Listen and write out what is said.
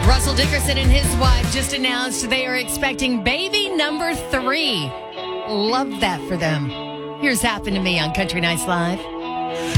Russell Dickerson and his wife just announced they are expecting baby number 3. Love that for them. Here's Happened to Me on Country Nights Live.